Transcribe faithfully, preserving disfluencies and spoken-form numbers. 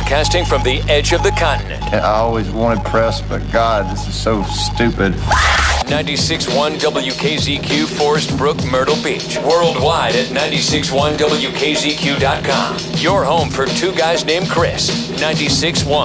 broadcasting from the edge of the continent. I always wanted press, but God, this is so stupid. ninety-six point one W K Z Q, Forest Brook, Myrtle Beach. Worldwide at ninety-six point one W K Z Q dot com. Your home for two guys named Chris. ninety-six point one